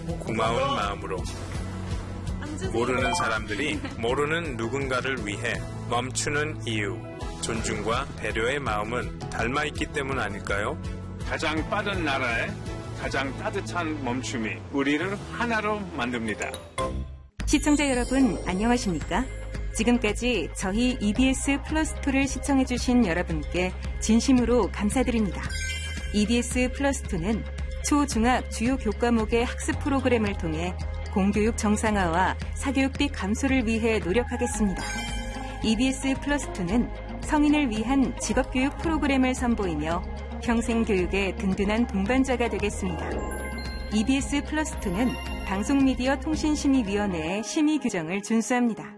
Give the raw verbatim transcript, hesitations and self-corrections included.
고마운 마음으로. 모르는 사람들이 모르는 누군가를 위해 멈추는 이유, 존중과 배려의 마음은 닮아 있기 때문 아닐까요? 가장 빠른 나라에 가장 따뜻한 멈춤이 우리를 하나로 만듭니다. 시청자 여러분, 안녕하십니까? 지금까지 저희 이비에스 플러스투를 시청해주신 여러분께 진심으로 감사드립니다. 이비에스 플러스투는 초, 중학 주요 교과목의 학습 프로그램을 통해 공교육 정상화와 사교육비 감소를 위해 노력하겠습니다. 이비에스 플러스투는 성인을 위한 직업교육 프로그램을 선보이며 평생교육의 든든한 동반자가 되겠습니다. 이비에스 플러스투는 방송미디어 통신심의위원회의 심의 규정을 준수합니다.